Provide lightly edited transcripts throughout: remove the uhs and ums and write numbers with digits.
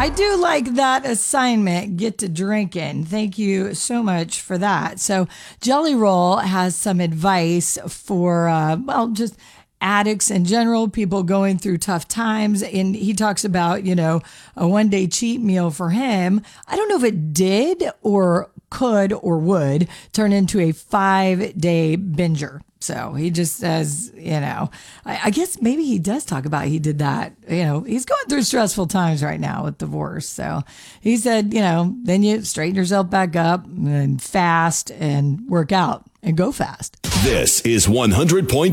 I do like that assignment, get to drinking. Thank you so much for that. So Jelly Roll has some advice for, just addicts in general, people going through tough times. And he talks about, a one-day cheat meal for him. I don't know if it did or could or would turn into a 5-day binger. So he just says, I guess maybe he does talk about he did that. He's going through stressful times right now with divorce. So he said, then you straighten yourself back up and fast and work out and go fast. This is 100.5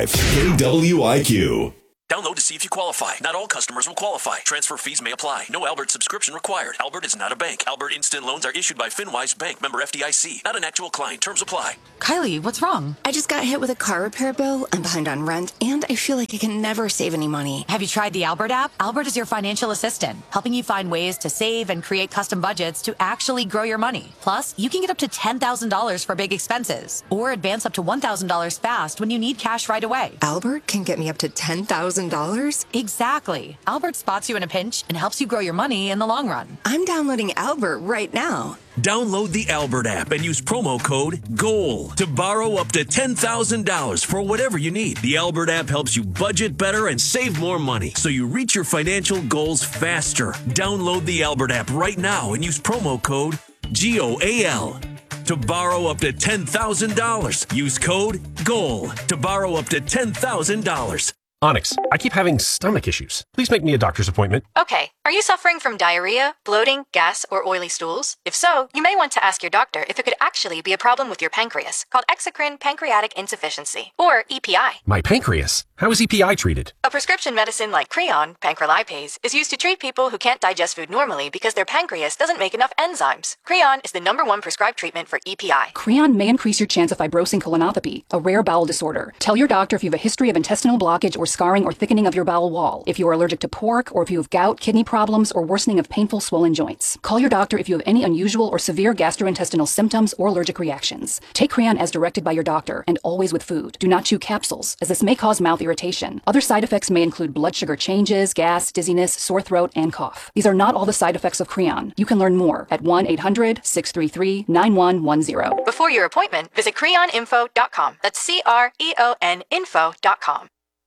KWIQ. Download to see if you qualify. Not all customers will qualify. Transfer fees may apply. No Albert subscription required. Albert is not a bank. Albert Instant Loans are issued by FinWise Bank, member FDIC. Not an actual client. Terms apply. Kylie, what's wrong? I just got hit with a car repair bill. I'm behind on rent, and I feel like I can never save any money. Have you tried the Albert app? Albert is your financial assistant, helping you find ways to save and create custom budgets to actually grow your money. Plus, you can get up to $10,000 for big expenses, or advance up to $1,000 fast when you need cash right away. Albert can get me up to $10,000? Exactly. Albert spots you in a pinch and helps you grow your money in the long run. I'm downloading Albert right now. Download the Albert app and use promo code GOAL to borrow up to $10,000 for whatever you need. The Albert app helps you budget better and save more money so you reach your financial goals faster. Download the Albert app right now and use promo code GOAL to borrow up to $10,000. Use code GOAL to borrow up to $10,000. Onyx, I keep having stomach issues. Please make me a doctor's appointment. Okay. Are you suffering from diarrhea, bloating, gas, or oily stools? If so, you may want to ask your doctor if it could actually be a problem with your pancreas, called exocrine pancreatic insufficiency, or EPI. My pancreas? How is EPI treated? A prescription medicine like Creon, pancrelipase, is used to treat people who can't digest food normally because their pancreas doesn't make enough enzymes. Creon is the #1 prescribed treatment for EPI. Creon may increase your chance of fibrosing colonopathy, a rare bowel disorder. Tell your doctor if you have a history of intestinal blockage or scarring or thickening of your bowel wall, if you are allergic to pork, or if you have gout, kidney problems, or worsening of painful swollen joints. Call your doctor if you have any unusual or severe gastrointestinal symptoms or allergic reactions. Take Creon as directed by your doctor, and always with food. Do not chew capsules, as this may cause mouth irritation. Other side effects may include blood sugar changes, gas, dizziness, sore throat, and cough. These are not all the side effects of Creon. You can learn more at 1-800-633-9110. Before your appointment, visit creoninfo.com. That's CREON info.com.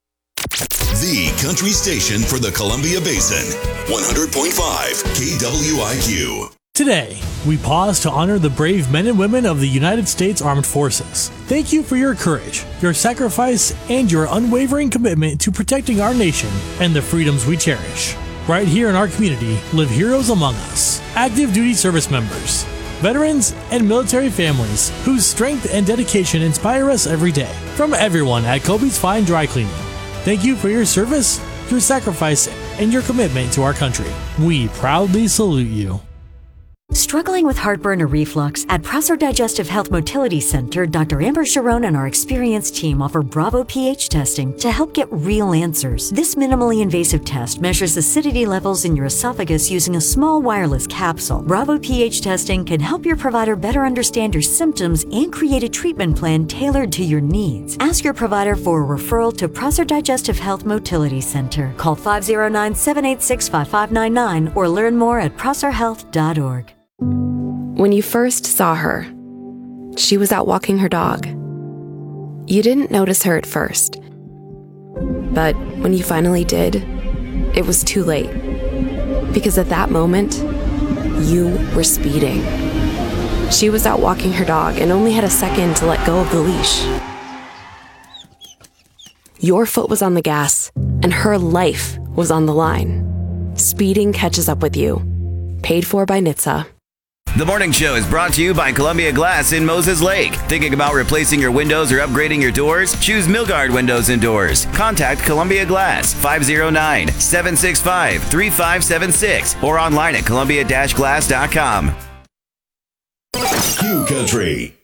The country station for the Columbia Basin. 100.5 KWIQ. Today, we pause to honor the brave men and women of the United States Armed Forces. Thank you for your courage, your sacrifice, and your unwavering commitment to protecting our nation and the freedoms we cherish. Right here in our community live heroes among us, active duty service members, veterans, and military families whose strength and dedication inspire us every day. From everyone at Kobe's Fine Dry Cleaning, thank you for your service, your sacrifice, and your commitment to our country. We proudly salute you. Struggling with heartburn or reflux? At Prosser Digestive Health Motility Center, Dr. Amber Sharon and our experienced team offer Bravo pH testing to help get real answers. This minimally invasive test measures acidity levels in your esophagus using a small wireless capsule. Bravo pH testing can help your provider better understand your symptoms and create a treatment plan tailored to your needs. Ask your provider for a referral to Prosser Digestive Health Motility Center. Call 509-786-5599 or learn more at prosserhealth.org. When you first saw her, she was out walking her dog. You didn't notice her at first. But when you finally did, it was too late. Because at that moment, you were speeding. She was out walking her dog and only had a second to let go of the leash. Your foot was on the gas, and her life was on the line. Speeding catches up with you. Paid for by NHTSA. The morning show is brought to you by Columbia Glass in Moses Lake. Thinking about replacing your windows or upgrading your doors? Choose Milgard Windows and Doors. Contact Columbia Glass, 509-765-3576 or online at columbia-glass.com. Q Country.